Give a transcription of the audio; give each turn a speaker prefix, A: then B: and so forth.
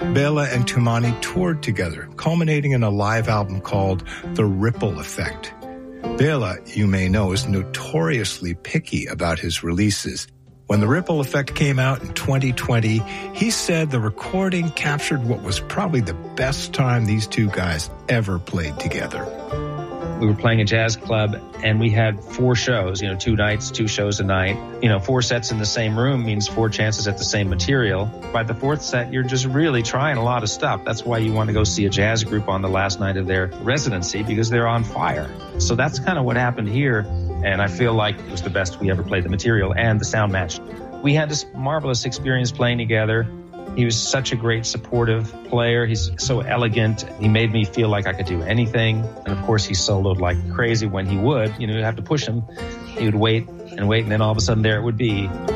A: Bela and Toumani toured together, culminating in a live album called The Ripple Effect. Bela, you may know, is notoriously picky about his releases. When The Ripple Effect came out in 2020, he said the recording captured what was probably the best time these two guys ever played together.
B: We were playing a jazz club, and we had 4 shows, 2 nights, 2 shows a night. 4 sets in the same room means 4 chances at the same material. By the 4th set, you're just really trying a lot of stuff. That's why you want to go see a jazz group on the last night of their residency, because they're on fire. So that's kind of what happened here, and I feel like it was the best we ever played the material, and the sound matched. We had this marvelous experience playing together. He was such a great supportive player. He's so elegant. He made me feel like I could do anything. And of course, he soloed like crazy when he would. You'd have to push him. He would wait, and then all of a sudden there it would be.